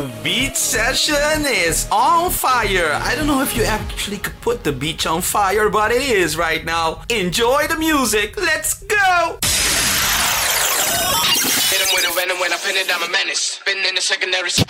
The beach session is on fire. I don't know if you actually could put the beach on fire, but it is right now. Enjoy the music. Let's go. Hit him with a venom when I pin it, I'm a menace. Been in the secondary.